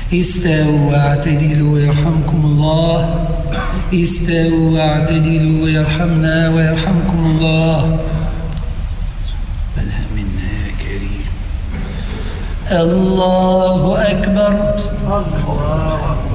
استووا واعتدلوا يرحمكم الله. استووا واعتدلوا يرحمنا ويرحمكم الله. بلها منا يا كريم. الله أكبر.